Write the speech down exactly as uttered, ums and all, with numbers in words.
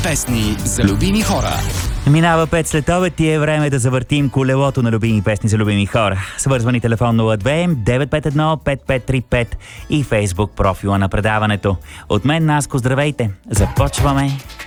песни за любими хора. Минава пет след обед и е време да завъртим колелото на любими песни за любими хора. Свързвани телефон нула две девет пет едно пет пет три пет и Фейсбук профила на предаването. От мен, Наско, здравейте! Започваме!